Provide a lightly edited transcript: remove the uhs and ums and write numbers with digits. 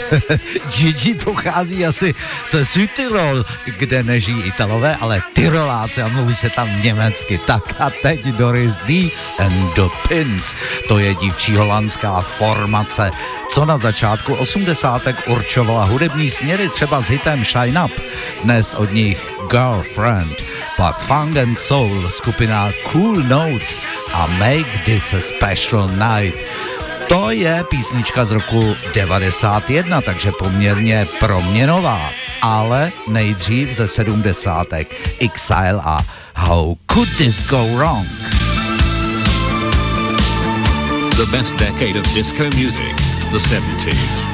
Gigi pochází asi ze Südtirol, kde nežijí Italové, ale Tyroláci a mluví se tam německy. Tak a teď Doris D and the Pins. To je dívčí holandská formace, co na začátku 80. určovala hudební směry třeba s hitem Shine Up. Dnes od nich Girlfriend, pak Funk and Soul, skupina Cool Notes a Make This a Special Night. To je písnička z roku 91, takže poměrně proměnová, ale nejdřív ze 70. Exile a How Could This Go Wrong? The best decade of disco music, the 70s.